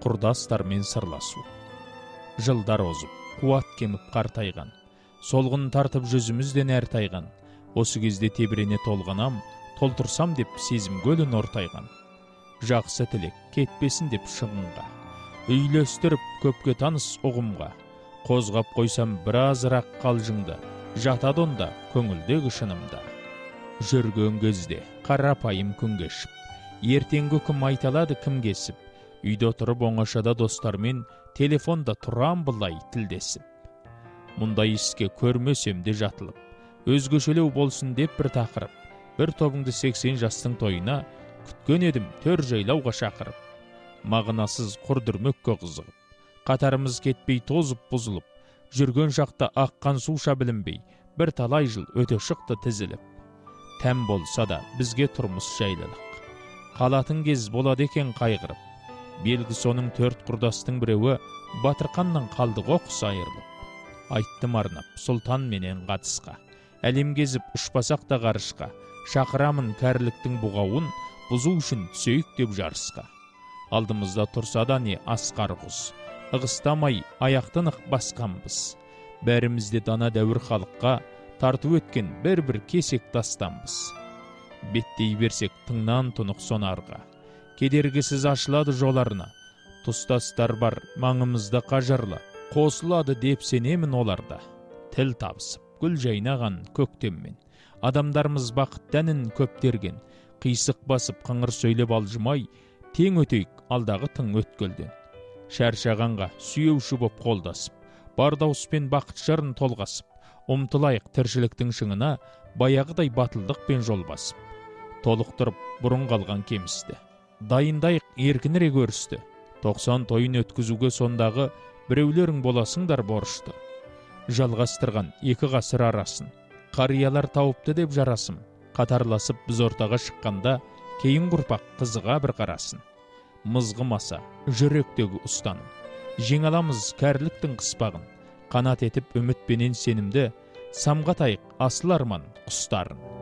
құрдастармен сырласу. Жылдар озып, қуат кеміп қартайған, солғын тартып жүзімізден әртайған, осы кезде тебірене толғанам, толтырсам деп сезім көлін ортайған. Жақсы тілек кетпесін деп шығынға, үйлестіріп көпке таныс ұғымға, қозғап қойсам біразырақ қалжыңды, жатады онда көңілдегі шынымда. Жүрген кезде қарапайым күн кешіп, ертеңгі күн айталады кім кесіп, үйде отырып оңашада достармен телефонда тұрам бұлай тілдесіп. Мұндай іске көрмесем де жатылып, өзгешелеу болсын деп бір тақырып, бір тобыңды 80 жастың тойына күткен едім төр жайлауға шақырып. Мағынасыз құрдырмөкке қызығып, қатарымыз кетпей тозып бұзылып, жүрген шақта аққан суша білінбей, бір талай жыл өте шықты тізіліп. Тәм болса да бізге тұрмыс жайлылық, қалатын кез болады екен қайғырып. Белгі соның 4 құрдастың біреуі Батырқаннан қалдық оқыс айырылып. Айттым арнап сұлтан менен қатысқа, әлем кезіп ұшпасақ та ғарышқа, шақырамын кәріліктің бұғауын, бұзу үшін түсейік деп жарысқа. Алдымызда тұрса да не асқар құз, ығыстамай аяқтан ық басқанбыз. Бәрімізде дана дәуір халыққа тарту өткен бір кесек тастанбыз. Беттей берсек тыңнан тұнық сонарға, кедергісіз ашылады жоларына. Тұстастар бар маңымызда қажырлы, қосылады деп сенемін оларда. Тіл табысып, гүл жайнаған көктеммен, адамдарымыз бақыт дәнін көптерген, қисық басып қыңыр сөйлеп алжымай, тең өтейік алдағы тың өткелден. Шаршағанға сүйеуші боп қолдасып, бар дауыспен бақыт жырын толғасып, ұмтылайық тіршіліктің шыңына, баяғыдай батылдықпен жол басып. Толықтырып бұрын қалған кемісті, дайындайық еркінірек өрісті. 90 тойын өткізуге сондағы біреулерің боласыңдар борышты. Жалғастырған 2 ғасыр арасын, қариялар тауыпты деп жарасым. Қатарласып біз ортаға шыққанда, кейін құрпақ қызыға бір қарасын. Мызғымаса жүректегі ұстаным, жеңаламыз кәріліктің қыспағын, қанат етіп үмітпенен сенімді, самғатайық асыл арман құстарын.